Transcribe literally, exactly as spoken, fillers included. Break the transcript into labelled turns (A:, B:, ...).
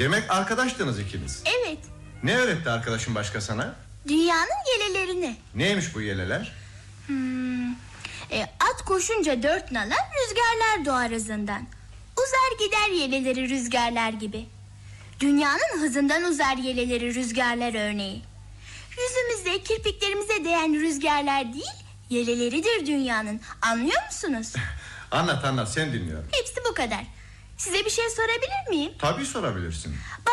A: Demek arkadaştınız ikiniz.
B: Evet.
A: Ne öğretti arkadaşın başka sana?
B: Dünyanın yelelerini.
A: Neymiş bu yeleler?
B: Hmm, e, at koşunca dört nala, rüzgarlar doğar hızından. Uzar gider yeleleri rüzgarlar gibi. Dünyanın hızından uzar yeleleri rüzgarlar örneği. Yüzümüzde kirpiklerimize değen rüzgarlar değil, yeleleridir dünyanın. Anlıyor musunuz?
A: Anlat anlat, sen dinliyorum.
B: Hepsi bu kadar. Size bir şey sorabilir miyim?
A: Tabii sorabilirsin.